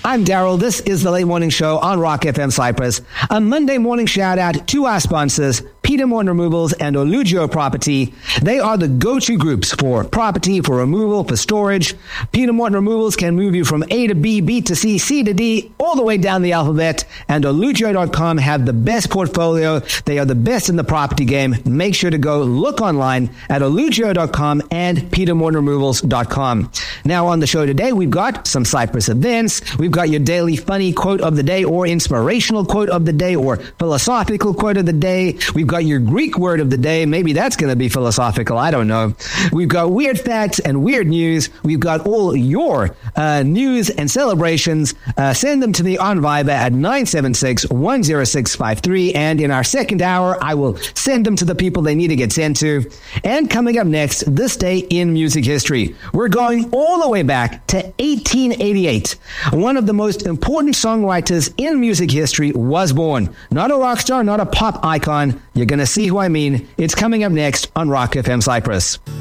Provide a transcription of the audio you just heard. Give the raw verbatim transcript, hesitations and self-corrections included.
I'm Daryl. This is the Late Morning Show on Rock F M Cyprus. A Monday morning shout out to our sponsors, Peter Morton Removals and Olugio Property. They are the go-to groups for property, for removal, for storage. Peter Morton Removals can move you from A to B, B to C, C to D, all the way down the alphabet. And Olugio dot com have the best portfolio. They are the best in the property game. Make sure to go look online at Olugio dot com and Peter Morton Removals dot com. Now on the show today, we've got some Cyprus events. We've got your daily funny quote of the day or inspirational quote of the day or philosophical quote of the day. We've got your Greek word of the day. Maybe that's going to be philosophical. I don't know. We've got weird facts and weird news. We've got all your uh, news and celebrations. Uh, send them to me on Viber at nine seven six, one zero six five three. And in our second hour, I will send them to the people they need to get sent to. And coming up next, this day in music history. We're going all the way back to eighteen eighty-eight. One of the most important songwriters in music history was born. Not a rock star, not a pop icon. You're going to see who I mean. It's coming up next on Rock F M Cyprus.